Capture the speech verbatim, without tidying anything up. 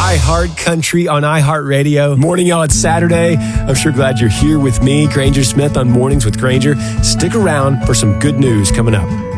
iHeart Country on iHeartRadio. Morning, y'all. It's Saturday. I'm sure glad you're here with me, Granger Smith, on Mornings with Granger. Stick around for some good news coming up.